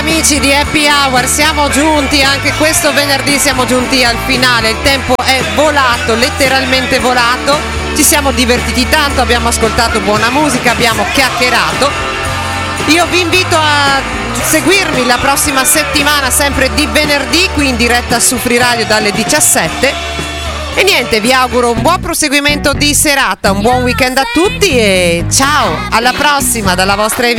amici di Happy Hour, siamo giunti anche questo venerdì, siamo giunti al finale, il tempo è volato, letteralmente volato, ci siamo divertiti tanto, abbiamo ascoltato buona musica, abbiamo chiacchierato. Io vi invito a seguirmi la prossima settimana, sempre di venerdì, qui in diretta su Free Radio dalle 17. E niente, vi auguro un buon proseguimento di serata, un buon weekend a tutti e ciao, alla prossima dalla vostra Evi.